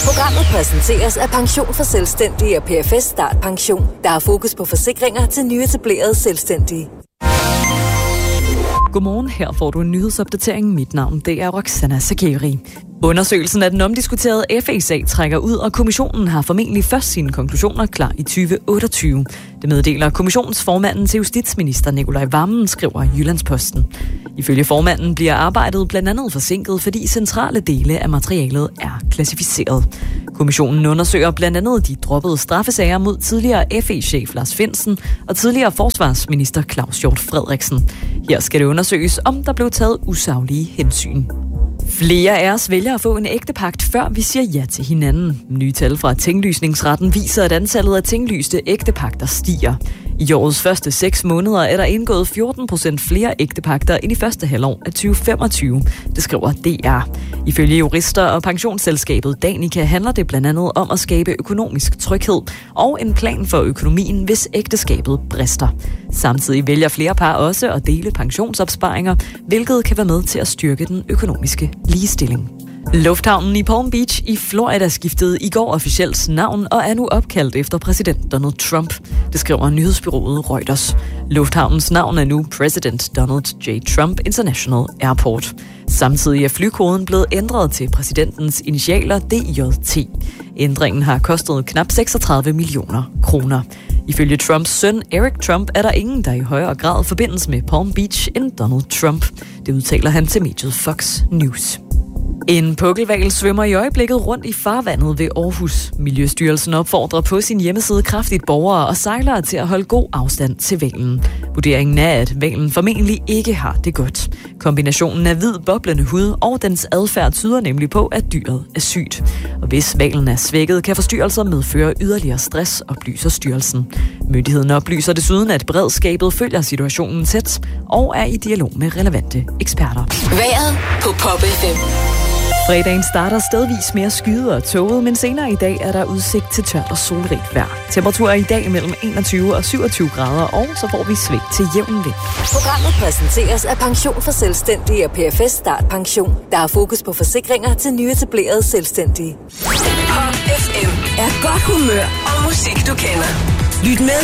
Programmet præsenteres af Pension for Selvstændige og PFS Start Pension, der har fokus på forsikringer til nyetablerede selvstændige. Godmorgen, her får du en nyhedsopdatering. Mit navn, det er Roxana Sakeri. Undersøgelsen af den omdiskuterede FE-sag trækker ud, og kommissionen har formentlig først sine konklusioner klar i 2028. Det meddeler kommissionsformanden til justitsminister Nicolai Wammen, skriver Jyllandsposten. Ifølge formanden bliver arbejdet blandt andet forsinket, fordi centrale dele af materialet er klassificeret. Kommissionen undersøger blandt andet de droppede straffesager mod tidligere FE-chef Lars Findsen og tidligere forsvarsminister Claus Hjort Frederiksen. Her skal det undersøges, om der blev taget usaglige hensyn. Flere af os vælger at få en ægtepagt, før vi siger ja til hinanden. Nye tal fra tinglysningsretten viser, at antallet af tinglyste ægtepagter stiger. I årets første 6 måneder er der indgået 14% flere ægtepagter end i første halvår af 2025, det skriver DR. Ifølge jurister og pensionsselskabet Danica handler det blandt andet om at skabe økonomisk tryghed og en plan for økonomien, hvis ægteskabet brister. Samtidig vælger flere par også at dele pensionsopsparinger, hvilket kan være med til at styrke den økonomiske ligestilling. Lufthavnen i Palm Beach i Florida skiftede i går officielt navn og er nu opkaldt efter præsident Donald Trump. Det skriver nyhedsbureauet Reuters. Lufthavnens navn er nu President Donald J. Trump International Airport. Samtidig er flykoden blevet ændret til præsidentens initialer DJT. Ændringen har kostet knap 36 millioner kroner. Ifølge Trumps søn Eric Trump er der ingen, der i højere grad forbindes med Palm Beach end Donald Trump. Det udtaler han til mediet Fox News. En pukkelhval svømmer i øjeblikket rundt i farvandet ved Aarhus. Miljøstyrelsen opfordrer på sin hjemmeside kraftigt borgere og sejlere til at holde god afstand til hvalen. Vurderingen er, at hvalen formentlig ikke har det godt. Kombinationen af hvid boblende hud og dens adfærd tyder nemlig på, at dyret er sygt. Og hvis hvalen er svækket, kan forstyrrelser medføre yderligere stress, oplyser styrelsen. Myndigheden oplyser desuden, at beredskabet følger situationen tæt og er i dialog med relevante eksperter. Vejret på Pop FM. Fredagen starter stedvis mere skyet og tåget, men senere i dag er der udsigt til tørt og solrigt vejr. Temperaturer i dag mellem 21 og 27 grader, og så får vi sving til jævn vind. Programmet præsenteres af Pension for Selvstændige og PFS Start Pension, der har fokus på forsikringer til nyetablerede selvstændige. Pop FM er godt humør og musik, du kender. Lyt med